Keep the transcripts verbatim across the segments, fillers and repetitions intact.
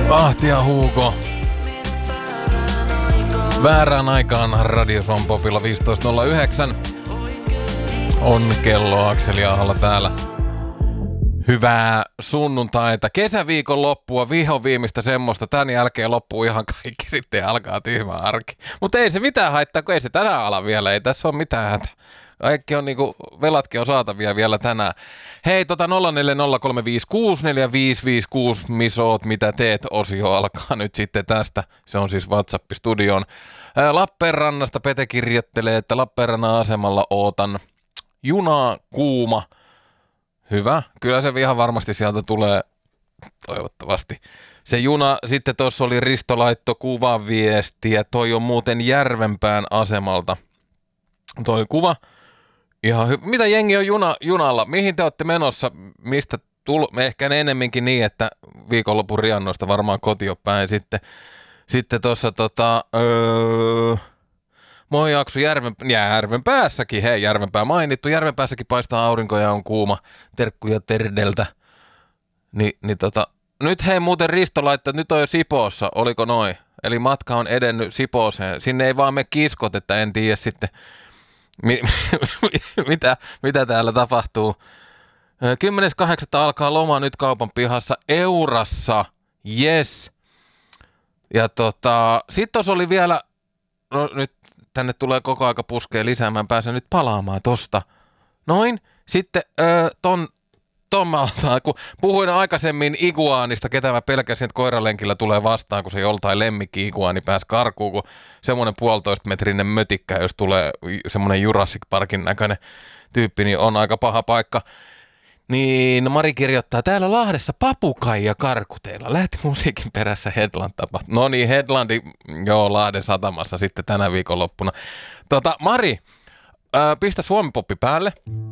Ahti ja Hugo. Väärään aikaan Radio Suomen Popilla viisitoista nolla yhdeksän. On kello Akseli Ahalla täällä. Hyvää sunnuntaita. Kesäviikon loppua, viho viimeistä semmoista. Tän jälkeen loppuu ihan kaikki, sitten alkaa tyhmä arki. Mutta ei se mitään haittaa, kun ei se tänään ala vielä. Ei tässä ole mitään hätä. Kaikki on niinku, velatkin on saatavia vielä tänään. Hei, tota nolla neljä nolla kolme viisi kuusi neljä viisi viisi kuusi, missä oot, mitä teet, osio alkaa nyt sitten tästä. Se on siis WhatsApp-studion. Ää, Lappeenrannasta Pete kirjoittelee, että Lappeenrannan asemalla ootan junaa kuuma. Hyvä, kyllä se ihan varmasti sieltä tulee, toivottavasti. Se juna, sitten tuossa oli Risto laitto kuvaviestiä, toi on muuten Järvenpään asemalta. Toi kuva. Ihan hy- Mitä jengi on juna, junalla? Mihin te olette menossa? Mistä tulo? Ehkä enemmänkin niin, että viikonlopun riannoista varmaan kotiin päin. Sitten, sitten tuossa tota... Öö, moi jakso Järven, Järvenpäässäkin. Hei, Järvenpää mainittu. Järvenpäässäkin paistaa aurinko ja on kuuma. Terkkuja Terdeltä. Ni, niin tota... Nyt hei muuten Risto laittaa, että nyt on jo Sipoossa. Oliko noin? Eli matka on edennyt Sipooseen. Sinne ei vaan me kiskot, että en tiedä sitten... Mi- mitä, mitä täällä tapahtuu? kymmenes kahdeksatta alkaa loma nyt kaupan pihassa Eurassa. Yes. Ja tota, sit tos oli vielä, no nyt tänne tulee koko aika puskea lisäämään, pääsen nyt palaamaan tosta. Noin. Sitten öö, ton, ton mä otan, kun puhuin aikaisemmin iguaanista, ketä mä pelkäsin, että koiralenkillä tulee vastaan, kun se joltain lemmikki iguaani pääsi karkuun, kun semmoinen puolitoista metrinen mötikkä, jos tulee semmoinen Jurassic Parkin näköinen tyyppi, niin on aika paha paikka. Niin Mari kirjoittaa, täällä Lahdessa papukaija karkuteilla. Lähti musiikin perässä Headland tapa. No niin, Headlandi, joo, Lahden satamassa sitten tänä viikonloppuna. Tota, Mari, ää, pistä Suomi-poppi päälle.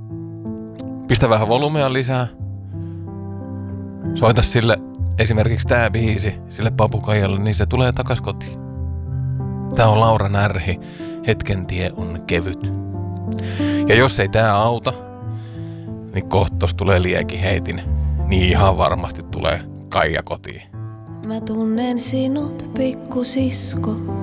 Pistä vähän volumea lisää. Soita sille esimerkiksi tää biisi, sille papukaijalle, niin se tulee takas kotiin. Tää on Laura Närhi, Hetken tie on kevyt. Ja jos ei tää auta, niin kohta tossa tulee liekiheitin. Niin ihan varmasti tulee Kaija kotiin. Mä tunnen sinut, pikkusisko.